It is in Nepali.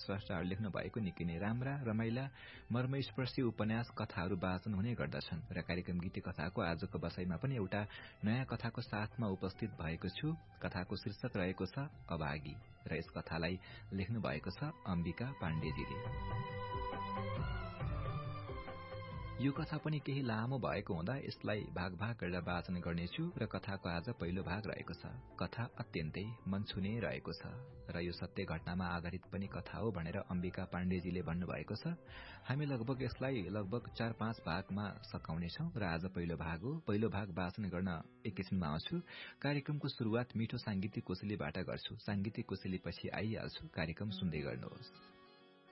स्रष्टाहरू लेख्नु भएको निकै नै राम्रा रमाइला मर्मस्पर्शी उपन्यास कथाहरू वाचन हुने गर्दछन् र कार्यक्रम गीते कथाको आजको बसाईमा पनि एउटा नयाँ कथाको साथमा उपस्थित भएको छु। कथाको शीर्षक रहेको छ अभागी र यस कथालाई लेख्नु भएको छ अम्बिका पाण्डेजीले। यो कथा पनि केही लामो भएको हुँदा यसलाई भाग गरेर वाचन गर्नेछु र कथाको आज पहिलो भाग रहेको छ। कथा अत्यन्तै मन छुने रहेको छ र यो सत्य घटनामा आधारित पनि कथा हो भनेर अम्बिका पाण्डेजीले भन्नुभएको छ। हामी लगभग यसलाई 4-5 भागमा सकाउनेछौं र आज पहिलो भाग हो। पहिलो भाग वाचन गर्न एकैछिनमा आउँछु। कार्यक्रमको शुरूआत मिठो सांगीतिक कोसेलीबाट गर्छु। सांगीतिक कोसेली पछि आइहाल्छु। कार्यक्रम सुन्दै गर्नुहोस्।